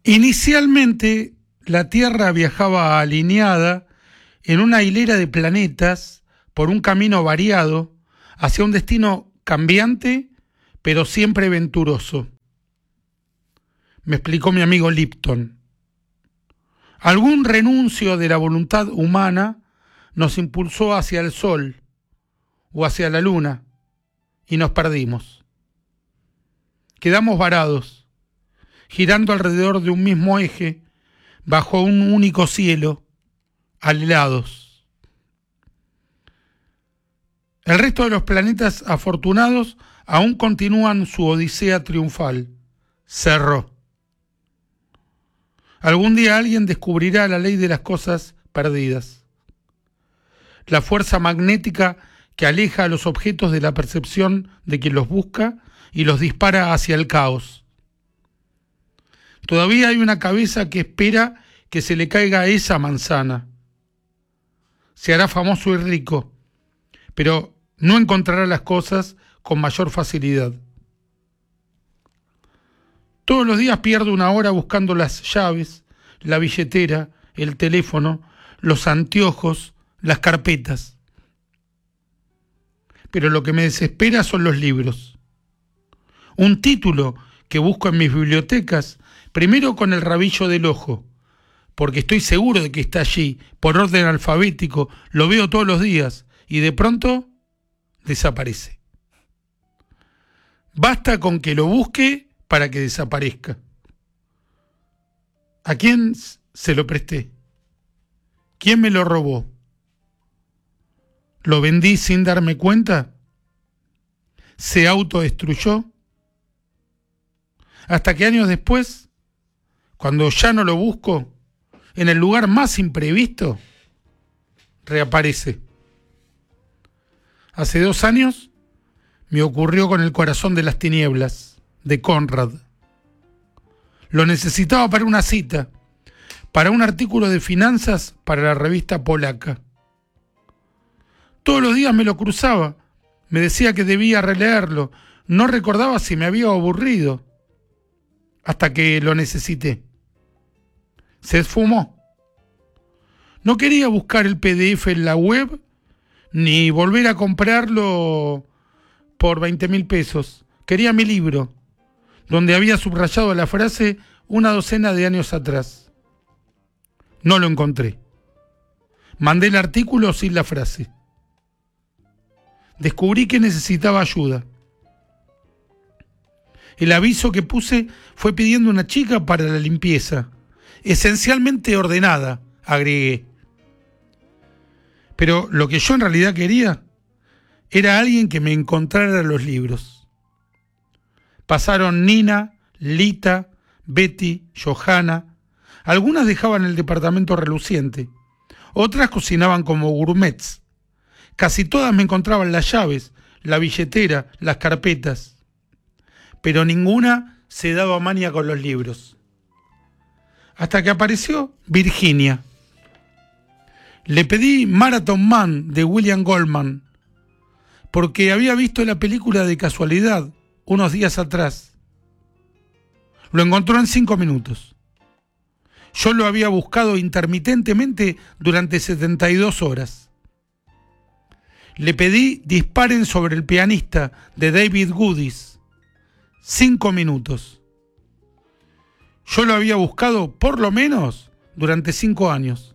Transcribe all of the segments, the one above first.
Inicialmente, la Tierra viajaba alineada en una hilera de planetas por un camino variado hacia un destino cambiante, pero siempre venturoso. Me explicó mi amigo Lipton. Algún renuncio de la voluntad humana nos impulsó hacia el Sol o hacia la Luna y nos perdimos. Quedamos varados, girando alrededor de un mismo eje, bajo un único cielo, alelados. El resto de los planetas afortunados aún continúan su odisea triunfal. Cerró. Algún día alguien descubrirá la ley de las cosas perdidas. La fuerza magnética que aleja a los objetos de la percepción de quien los busca y los dispara hacia el caos. Todavía hay una cabeza que espera que se le caiga esa manzana. Se hará famoso y rico, pero no encontrará las cosas con mayor facilidad. Todos los días pierdo una hora buscando las llaves, la billetera, el teléfono, los anteojos, las carpetas. Pero lo que me desespera son los libros. Un título que busco en mis bibliotecas, primero con el rabillo del ojo, porque estoy seguro de que está allí, por orden alfabético, lo veo todos los días, y de pronto desaparece. Basta con que lo busque para que desaparezca. ¿A quién se lo presté? ¿Quién me lo robó? ¿Lo vendí sin darme cuenta? ¿Se autodestruyó? Hasta que años después, cuando ya no lo busco, en el lugar más imprevisto, reaparece. Hace 2 años me ocurrió con El corazón de las tinieblas, de Conrad. Lo necesitaba para una cita, para un artículo de finanzas para la revista polaca. Todos los días me lo cruzaba, me decía que debía releerlo, no recordaba si me había aburrido, hasta que lo necesité. Se esfumó. No quería buscar el PDF en la web, ni volver a comprarlo por 20.000 pesos. Quería mi libro, donde había subrayado la frase una docena de años atrás. No lo encontré. Mandé el artículo sin la frase. Descubrí que necesitaba ayuda. El aviso que puse fue pidiendo una chica para la limpieza, esencialmente ordenada, agregué. Pero lo que yo en realidad quería era alguien que me encontrara los libros. Pasaron Nina, Lita, Betty, Johanna. Algunas dejaban el departamento reluciente, otras cocinaban como gourmets. Casi todas me encontraban las llaves, la billetera, las carpetas. Pero ninguna se daba maña con los libros. Hasta que apareció Virginia. Le pedí Marathon Man de William Goldman, porque había visto la película de casualidad unos días atrás. Lo encontró en 5 minutos. Yo lo había buscado intermitentemente durante 72 horas. Le pedí Disparen sobre el pianista de David Goodis. 5 minutos. Yo lo había buscado por lo menos durante 5 años.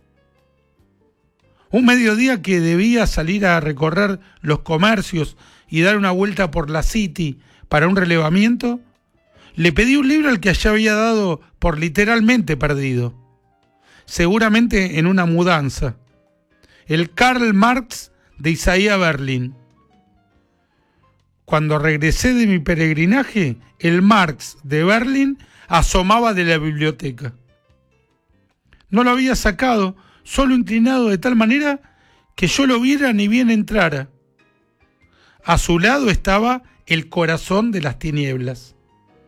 Un mediodía que debía salir a recorrer los comercios y dar una vuelta por la City para un relevamiento, le pedí un libro al que ya había dado por literalmente perdido, seguramente en una mudanza, el Karl Marx de Isaiah Berlin. Cuando regresé de mi peregrinaje, el Marx de Berlin asomaba de la biblioteca. No lo había sacado, solo inclinado de tal manera que yo lo viera ni bien entrara. A su lado estaba El corazón de las tinieblas.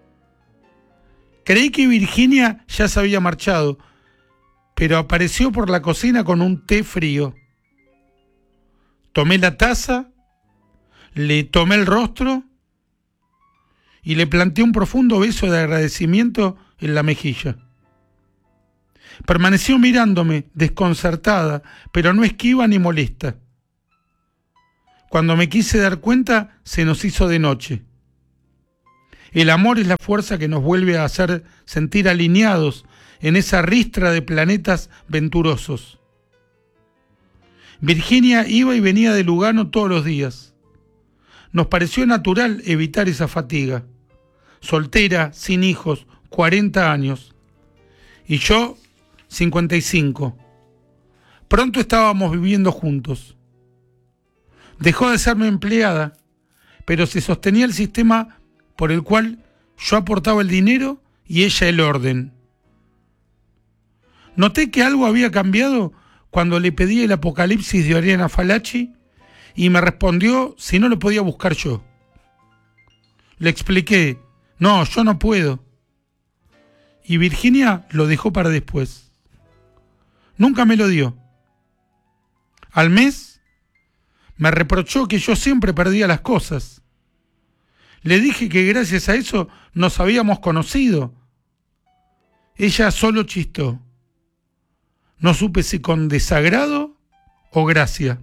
Creí que Virginia ya se había marchado, pero apareció por la cocina con un té frío. Tomé la taza, le tomé el rostro y le planté un profundo beso de agradecimiento en la mejilla. Permaneció mirándome, desconcertada, pero no esquiva ni molesta. Cuando me quise dar cuenta, se nos hizo de noche. El amor es la fuerza que nos vuelve a hacer sentir alineados en esa ristra de planetas venturosos. Virginia iba y venía de Lugano todos los días. Nos pareció natural evitar esa fatiga. Soltera, sin hijos, 40 años. Y yo, 55. Pronto estábamos viviendo juntos. Dejó de serme empleada, pero se sostenía el sistema por el cual yo aportaba el dinero y ella el orden. Noté que algo había cambiado cuando le pedí el Apocalipsis de Oriana Fallaci y me respondió si no lo podía buscar yo. Le expliqué, no, yo no puedo. Y Virginia lo dejó para después. Nunca me lo dio. Al mes me reprochó que yo siempre perdía las cosas. Le dije que gracias a eso nos habíamos conocido. Ella solo chistó. No supe si con desagrado o gracia.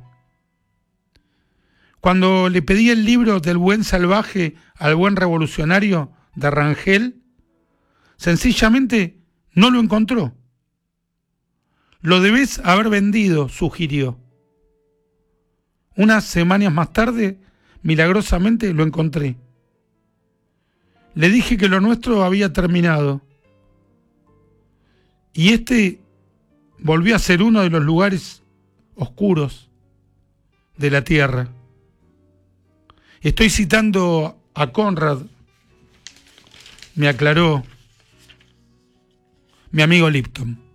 Cuando le pedí el libro del buen salvaje al buen revolucionario de Rangel, sencillamente no lo encontró. Lo debes haber vendido, sugirió. Unas semanas más tarde, milagrosamente lo encontré. Le dije que lo nuestro había terminado. Y este volvió a ser uno de los lugares oscuros de la tierra. Estoy citando a Conrad, me aclaró mi amigo Lipton.